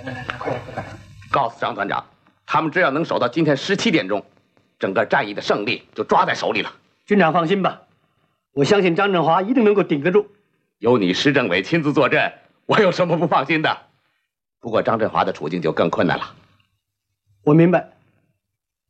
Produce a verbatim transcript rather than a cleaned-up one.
告诉张团长，他们只要能守到今天十七点钟，整个战役的胜利就抓在手里了。 军长放心吧，我相信张振华一定能够顶得住。 有你石政委亲自坐镇，我有什么不放心的？不过张振华的处境就更困难了。 我明白。